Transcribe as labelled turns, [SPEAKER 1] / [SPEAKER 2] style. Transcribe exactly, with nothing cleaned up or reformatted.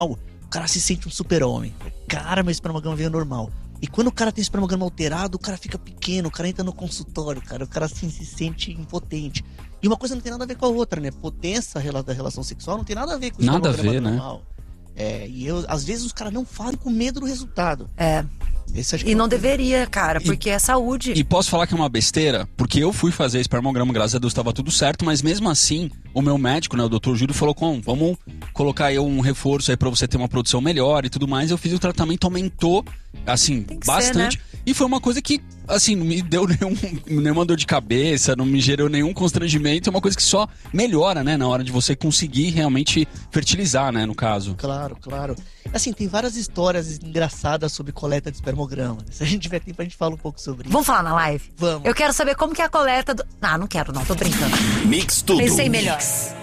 [SPEAKER 1] o cara se sente um super-homem. Cara, meu espermograma veio normal. E quando o cara tem espermograma alterado, o cara fica pequeno, o cara entra no consultório, cara, o cara assim, se sente impotente. E uma coisa não tem nada a ver com a outra, né? Potência da relação sexual não tem nada a ver com o
[SPEAKER 2] nada
[SPEAKER 1] espermograma
[SPEAKER 2] a ver,
[SPEAKER 1] normal. Né? É, e eu, às vezes os caras não falam com medo do resultado.
[SPEAKER 3] É. E não deveria, cara, porque e, é saúde.
[SPEAKER 2] E posso falar que é uma besteira? Porque eu fui fazer espermograma, graças a Deus estava tudo certo, mas mesmo assim, o meu médico, né, o doutor Júlio, falou: com, vamos colocar aí um reforço aí pra você ter uma produção melhor e tudo mais. Eu fiz o tratamento, aumentou, assim, bastante. Ser, né? E foi uma coisa que, assim, não me deu nenhum, nenhuma dor de cabeça, não me gerou nenhum constrangimento. É uma coisa que só melhora, né, na hora de você conseguir realmente fertilizar, né, no caso.
[SPEAKER 1] Claro, claro. Assim, tem várias histórias engraçadas sobre coleta de espermograma. Se a gente tiver tempo, a gente fala um pouco sobre isso.
[SPEAKER 3] Vamos falar na live?
[SPEAKER 1] Vamos.
[SPEAKER 3] Eu quero saber como que é a coleta do... Ah, não quero não, tô brincando.
[SPEAKER 4] Mix tudo.
[SPEAKER 3] Pensei melhor.
[SPEAKER 4] Mix.